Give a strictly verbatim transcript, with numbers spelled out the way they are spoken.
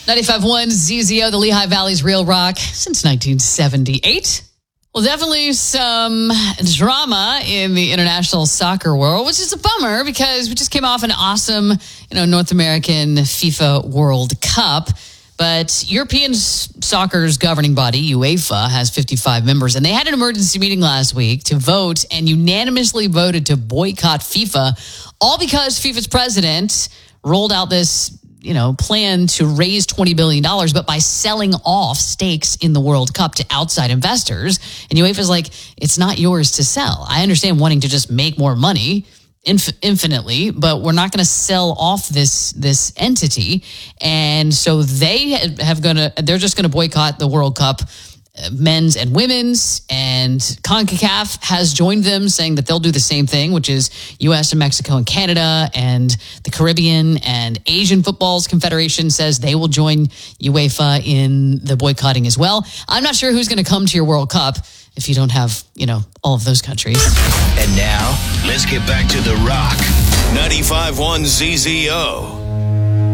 ninety-five point one Z Z O, the Lehigh Valley's Real Rock, since nineteen seventy-eight. Well, definitely some drama in the international soccer world, which is a bummer because we just came off an awesome, you know, North American FIFA World Cup. But European soccer's governing body, UEFA, has fifty-five members, and they had an emergency meeting last week to vote and unanimously voted to boycott FIFA, all because FIFA's president rolled out this, you know, plan to raise twenty billion dollars, but by selling off stakes in the World Cup to outside investors. And UEFA's like, it's not yours to sell. I understand wanting to just make more money inf- infinitely, but we're not going to sell off this this entity. And so they have going to, they're just going to boycott the World Cup, men's and women's, and CONCACAF has joined them, saying that they'll do the same thing, which is U S and Mexico and Canada and the Caribbean and Asian Football's Confederation says they will join UEFA in the boycotting as well. I'm not sure who's going to come to your World Cup if you don't have, you know, all of those countries. And now, let's get back to The Rock. ninety-five point one Z Z O.